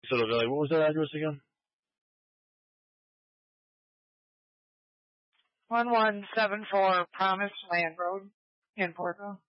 Soto Valley. What was that address again? 1174 Promised Land Road in Portville.